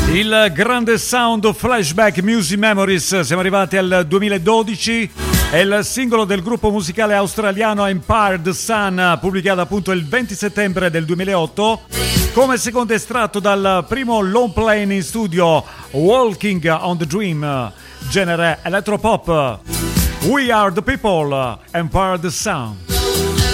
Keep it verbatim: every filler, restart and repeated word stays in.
Il grande sound Flashback Music Memories, siamo arrivati al duemiladodici, è il singolo del gruppo musicale australiano Empire the Sun, pubblicato appunto il venti settembre del duemilaotto, come secondo estratto dal primo long play in studio Walking on the Dream, genere electropop. We are the people, Empire the Sun.